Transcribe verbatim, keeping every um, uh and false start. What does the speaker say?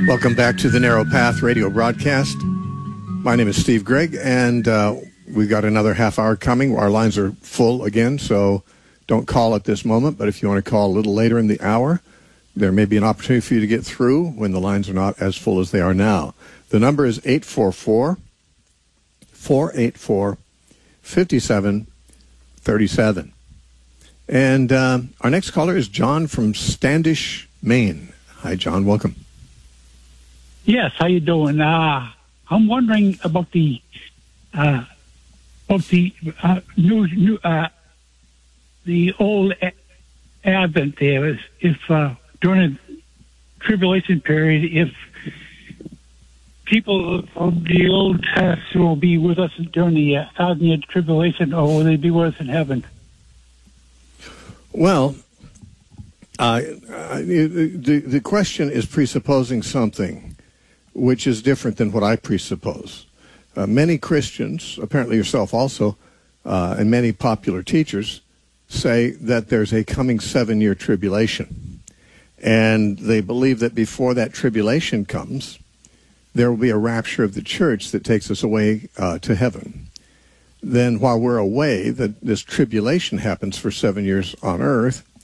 Welcome back to the Narrow Path radio broadcast. My name is Steve Gregg, and uh, we've got another half hour coming. Our lines are full again, so don't call at this moment, but if you want to call a little later in the hour, there may be an opportunity for you to get through when the lines are not as full as they are now. The number is eight four four, four eight four, five seven three seven. And uh, our next caller is John from Standish, Maine. Hi, John. Welcome. Yes, how you doing? Uh, I'm wondering about the uh, about the uh, new, new uh, the old a- Advent there. Is if uh, during the tribulation period, if people of the Old Testament will be with us during the uh, thousand-year tribulation, or will they be with us in heaven? Well, uh, the the question is presupposing something which is different than what I presuppose. Uh, many Christians, apparently yourself also, uh, and many popular teachers say that there's a coming seven-year tribulation. And they believe that before that tribulation comes, there will be a rapture of the church that takes us away uh, to heaven. Then while we're away, that this tribulation happens for seven years on earth,